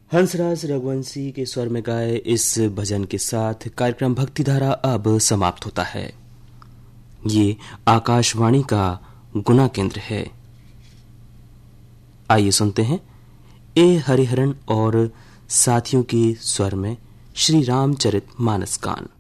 हंसराज रघुवंशी के स्वर में गाए इस भजन के साथ कार्यक्रम भक्तिधारा अब समाप्त होता है। ये आकाशवाणी का गुना केंद्र है। आइए सुनते हैं ए हरिहरन और साथियों की स्वर में श्री रामचरित मानस गान।